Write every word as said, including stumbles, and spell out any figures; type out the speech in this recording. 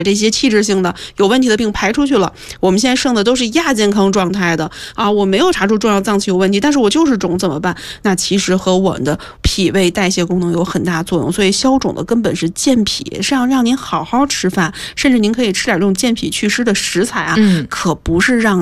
这些器质性的有问题的病排出去了，我们现在剩的都是亚健康状态的啊，我没有查出重要脏器有问题，但是我就是肿怎么办？那其实和我们的脾胃代谢功能有很大作用，所以消肿的根本是健脾，是要让您好好吃饭，甚至您可以吃点这种健脾祛湿的食材啊，嗯、可不是让